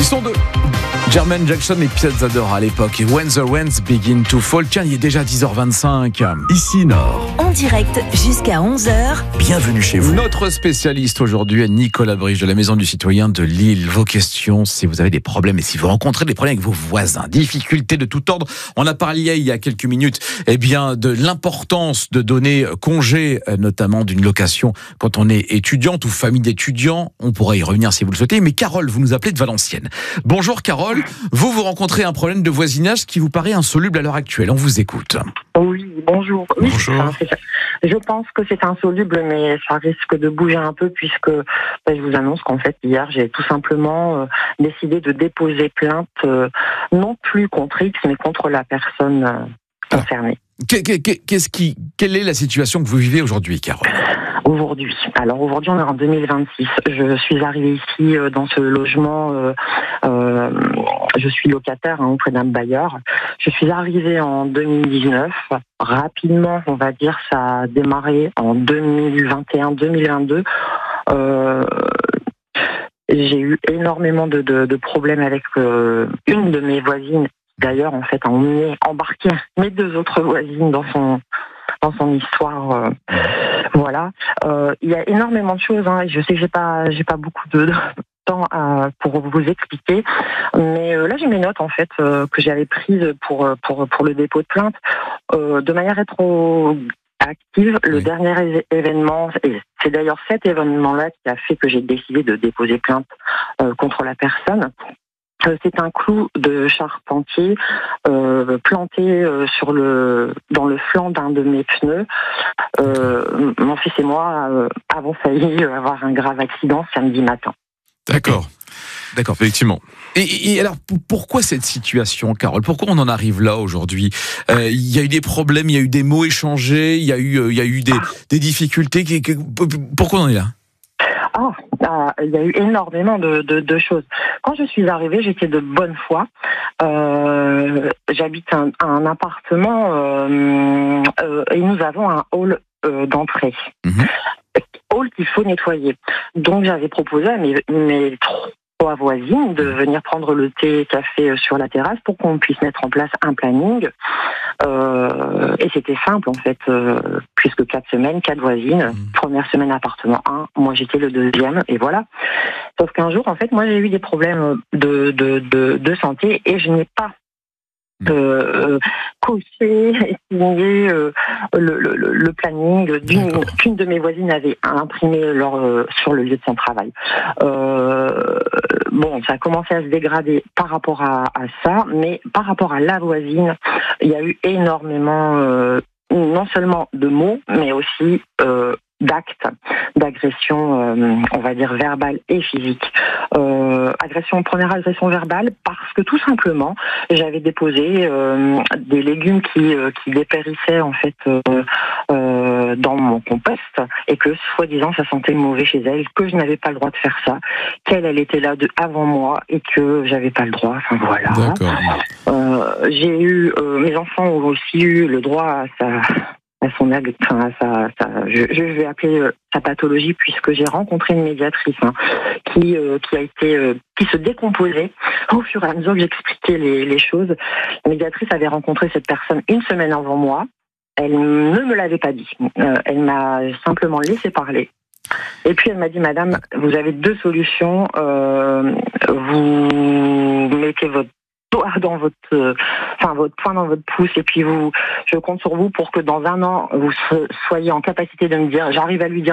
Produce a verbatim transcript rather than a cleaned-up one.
sont deux. Jermaine Jackson et Piazza Dora à l'époque. Et When the Rains Begin to Fall. Tiens, il est déjà dix heures vingt-cinq. Ici Nord. En direct jusqu'à onze heures. Bienvenue chez vous. Notre spécialiste aujourd'hui est Nicolas Briche de la Maison du Citoyen de Lille. Vos questions, si vous avez des problèmes et si vous rencontrez des problèmes avec vos voisins, difficultés de tout ordre. On a parlé il y a quelques minutes eh bien, de l'importance de donner congé, notamment d'une location quand on est étudiante ou famille d'étudiants. On pourrait y revenir si vous le souhaitez. Mais Carole, vous nous appelez de Valenciennes. Bonjour Carole. Vous, vous rencontrez un problème de voisinage qui vous paraît insoluble à l'heure actuelle. On vous écoute. Oui, bonjour. Oui, Bonjour. enfin, c'est ça. Je pense que c'est insoluble, mais ça risque de bouger un peu puisque ben, je vous annonce qu'en fait, hier, j'ai tout simplement euh, décidé de déposer plainte, euh, non plus contre X, mais contre la personne euh, concernée. Qu'est-ce qui, quelle est la situation que vous vivez aujourd'hui, Carole ? Aujourd'hui. Alors aujourd'hui, on est en deux mille vingt-six. Je suis arrivée ici euh, dans ce logement. Euh, euh, je suis locataire hein, auprès d'un bailleur. Je suis arrivée en deux mille dix-neuf. Rapidement, on va dire, ça a démarré en deux mille vingt et un deux mille vingt-deux. Euh, j'ai eu énormément de, de, de problèmes avec euh, une de mes voisines. D'ailleurs, en fait, a emmené, embarqué mes deux autres voisines dans son dans son histoire. Euh, voilà. Euh, il y a énormément de choses. Hein, et je sais que j'ai pas j'ai pas beaucoup de temps à, pour vous expliquer, mais euh, là j'ai mes notes en fait euh, que j'avais prises pour pour pour le dépôt de plainte euh, de manière rétroactive. Le oui. dernier événement, et c'est d'ailleurs cet événement-là qui a fait que j'ai décidé de déposer plainte euh, contre la personne. C'est un clou de charpentier euh, planté euh, sur le dans le flanc d'un de mes pneus. Euh, mon fils et moi euh, avons failli avoir un grave accident samedi matin. D'accord, d'accord, effectivement. Et, et alors, pourquoi cette situation, Carole ? Pourquoi on en arrive là aujourd'hui ? euh, Il y a eu des problèmes, il y a eu des mots échangés, il y a eu, euh, il y a eu des, des difficultés. Qui, qui, pourquoi on en est là ? Ah, ah, il y a eu énormément de, de, de choses. Quand je suis arrivée, j'étais de bonne foi. Euh, j'habite un, un appartement euh, euh, et nous avons un hall euh, d'entrée. Mmh. Hall qu'il faut nettoyer. Donc j'avais proposé à mes, mes trois voisines de venir prendre le thé et café sur la terrasse pour qu'on puisse mettre en place un planning. Euh, et c'était simple en fait, euh, puisque quatre semaines, quatre voisines, mmh. première semaine appartement un, moi j'étais le deuxième, et voilà. Sauf qu'un jour, en fait, moi j'ai eu des problèmes de, de, de, de santé et je n'ai pas Euh, coché et signé euh, le, le, le planning d'une, qu'une de mes voisines avait imprimé leur, euh, sur le lieu de son travail. Euh, bon, ça a commencé à se dégrader par rapport à, à ça, mais par rapport à la voisine, il y a eu énormément, euh, non seulement de mots, mais aussi euh, d'actes, d'agression, euh, on va dire verbale et physique. Euh, agression, première agression verbale, parce que tout simplement, j'avais déposé euh, des légumes qui, euh, qui dépérissaient en fait euh, euh, dans mon compost, et que soi-disant ça sentait mauvais chez elle, que je n'avais pas le droit de faire ça, qu'elle elle était là de, avant moi et que j'avais pas le droit. Enfin voilà. D'accord. Euh, j'ai eu, euh, mes enfants ont aussi eu le droit à sa à son ag- enfin, à sa, sa, je, je vais appeler euh, sa pathologie, puisque j'ai rencontré une médiatrice hein, qui euh, qui a été euh, qui se décomposait au fur et à mesure que j'expliquais les, les choses. La médiatrice avait rencontré cette personne une semaine avant moi. Elle ne me l'avait pas dit. Euh, elle m'a simplement laissé parler. Et puis elle m'a dit: Madame, vous avez deux solutions. Euh, vous mettez votre dans votre, euh, enfin votre poing dans votre pouce, et puis vous, je compte sur vous pour que dans un an vous soyez en capacité de me dire, j'arrive à lui dire